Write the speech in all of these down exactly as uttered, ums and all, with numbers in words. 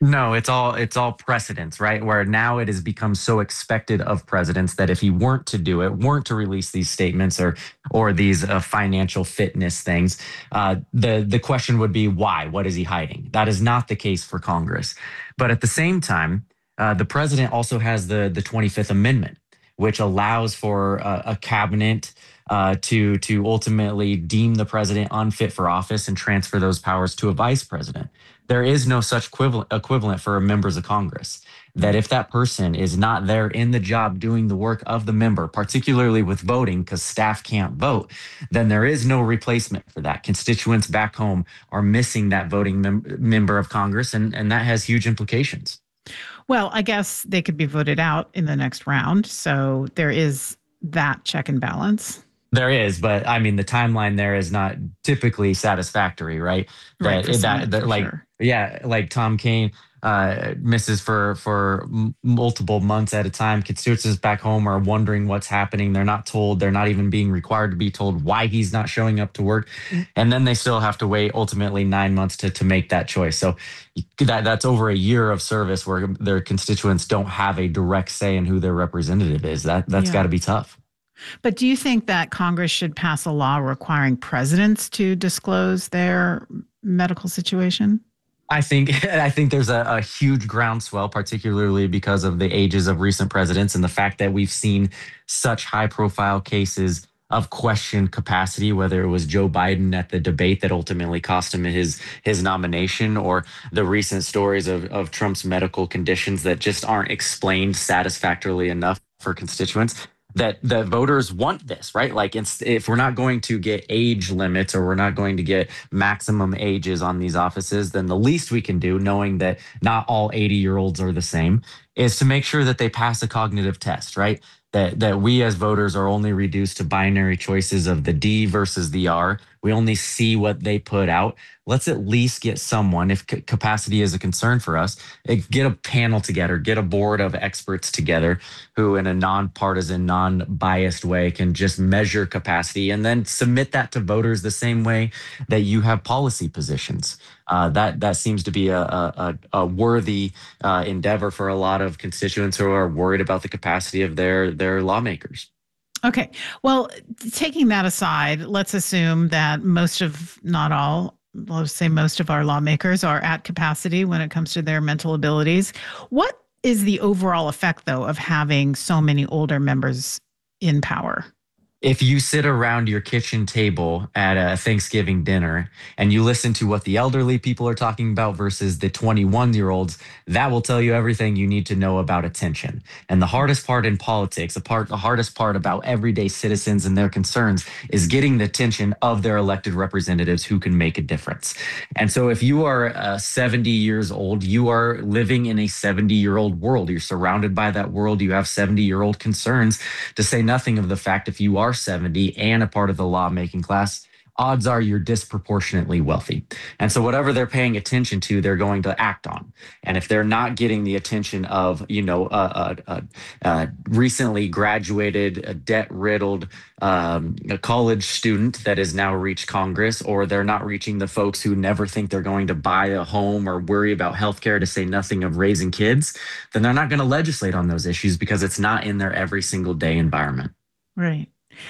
No, it's all it's all precedence, right? Where now it has become so expected of presidents that if he weren't to do it, weren't to release these statements or or these uh, financial fitness things, uh, the the question would be why? What is he hiding? That is not the case for Congress. But at the same time, uh, the president also has the the twenty-fifth Amendment, which allows for a, a cabinet uh, to to ultimately deem the president unfit for office and transfer those powers to a vice president. There is no such equivalent equivalent for members of Congress. That if that person is not there in the job doing the work of the member, particularly with voting, because staff can't vote, then there is no replacement for that. Constituents back home are missing that voting mem- member of Congress, and, and that has huge implications. Well, I guess they could be voted out in the next round. So there is that check and balance. There is, but I mean, the timeline there is not typically satisfactory, right? Right, That for some, that, that for like sure. yeah, like Tom Kaine uh, misses for for m- multiple months at a time. Constituents back home are wondering what's happening. They're not told. They're not even being required to be told why he's not showing up to work, and then they still have to wait ultimately nine months to to make that choice. So that that's over a year of service where their constituents don't have a direct say in who their representative is. That that's got Yeah. to be tough. But do you think that Congress should pass a law requiring presidents to disclose their medical situation? I think I think there's a, a huge groundswell, particularly because of the ages of recent presidents and the fact that we've seen such high-profile cases of questioned capacity, whether it was Joe Biden at the debate that ultimately cost him his his nomination, or the recent stories of, of Trump's medical conditions that just aren't explained satisfactorily enough for constituents. That the voters want this, right? Like, it's, if we're not going to get age limits or we're not going to get maximum ages on these offices, then the least we can do, knowing that not all eighty year olds are the same, is to make sure that they pass a cognitive test, right? That, that we as voters are only reduced to binary choices of the D versus the R. We only see what they put out. Let's at least get someone, if c- capacity is a concern for us, eh, get a panel together, get a board of experts together who, in a nonpartisan, non-biased way, can just measure capacity and then submit that to voters the same way that you have policy positions. Uh, that that seems to be a, a, a a worthy uh, endeavor for a lot of constituents who are worried about the capacity of their their lawmakers. Okay. Well, taking that aside, let's assume that most of, not all, let's say most of our lawmakers are at capacity when it comes to their mental abilities. What is the overall effect, though, of having so many older members in power? If you sit around your kitchen table at a Thanksgiving dinner and you listen to what the elderly people are talking about versus the twenty-one year olds, that will tell you everything you need to know about attention. And the hardest part in politics, the part, the hardest part about everyday citizens and their concerns, is getting the attention of their elected representatives who can make a difference. And so if you are uh, seventy years old, you are living in a seventy year old world. You're surrounded by that world. You have seventy year old concerns, to say nothing of the fact if you are seventy and a part of the lawmaking class, odds are you're disproportionately wealthy. And so whatever they're paying attention to, they're going to act on. And if they're not getting the attention of, you know, a, a, a, a recently graduated, a debt-riddled um, a college student that has now reached Congress, or they're not reaching the folks who never think they're going to buy a home or worry about healthcare, to say nothing of raising kids, then they're not going to legislate on those issues because it's not in their every single day environment. Right.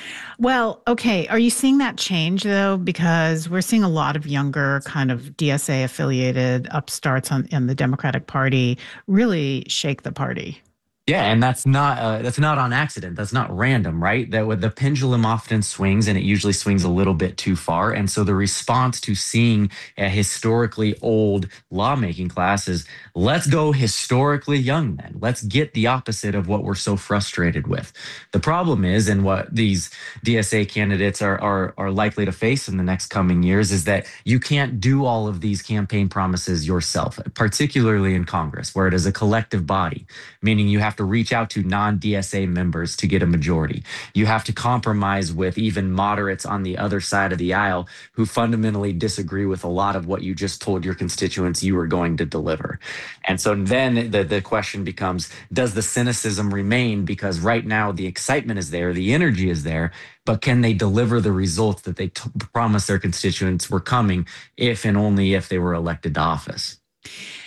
Well, okay. Are you seeing that change, though? Because we're seeing a lot of younger kind of D S A affiliated upstarts on, in the Democratic Party really shake the party. Yeah, and that's not uh, that's not on accident. That's not random, right? That with the pendulum often swings, and it usually swings a little bit too far. And so the response to seeing a historically old lawmaking class is, let's go historically young. Then let's get the opposite of what we're so frustrated with. The problem is, and what these D S A candidates are are are likely to face in the next coming years, is that you can't do all of these campaign promises yourself, particularly in Congress, where it is a collective body, meaning you have to reach out to non-D S A members to get a majority. You have to compromise with even moderates on the other side of the aisle who fundamentally disagree with a lot of what you just told your constituents you were going to deliver. And so then the, the question becomes, does the cynicism remain? Because right now the excitement is there, the energy is there, but can they deliver the results that they t- promised their constituents were coming if and only if they were elected to office?